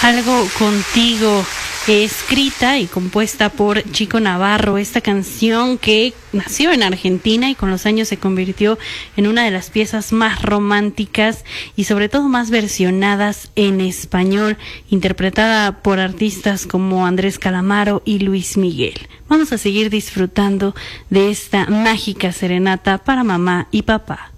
Algo contigo, escrita y compuesta por Chico Navarro, esta canción que nació en Argentina y con los años se convirtió en una de las piezas más románticas y sobre todo más versionadas en español, interpretada por artistas como Andrés Calamaro y Luis Miguel. Vamos a seguir disfrutando de esta mágica serenata para mamá y papá.